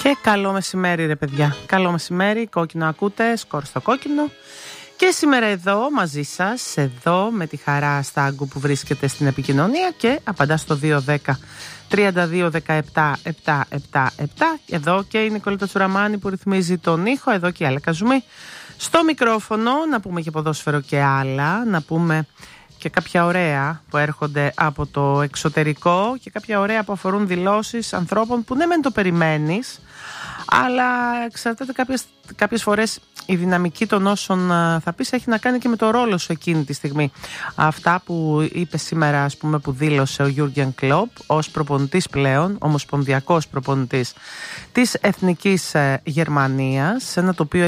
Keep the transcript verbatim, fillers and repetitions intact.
Και καλό μεσημέρι ρε παιδιά. Καλό μεσημέρι, κόκκινο ακούτε, σκορ στο κόκκινο. Και σήμερα εδώ μαζί σας, εδώ με τη χαρά Στάγκου που βρίσκεται στην επικοινωνία και απαντά στο δύο δέκα τριάντα δύο δεκαεπτά επτακόσια εβδομήντα επτά. Εδώ και η Νικολέτα Τσουραμάνη που ρυθμίζει τον ήχο, εδώ και η Άλεκα Ζουμή στο μικρόφωνο. Να πούμε και ποδόσφαιρο και άλλα, να πούμε και κάποια ωραία που έρχονται από το εξωτερικό και κάποια ωραία που αφορούν δηλώσεις ανθρώπων που ναι μεν το περιμένεις, αλλά εξαρτάται κάποιες, κάποιες φορές η δυναμική των όσων θα πεις έχει να κάνει και με το ρόλο σου εκείνη τη στιγμή. Αυτά που είπε σήμερα, ας πούμε, που δήλωσε ο Γιούργεν Κλοπ ως προπονητής πλέον, ομοσπονδιακός προπονητής της Εθνικής Γερμανίας, ένα τοπίο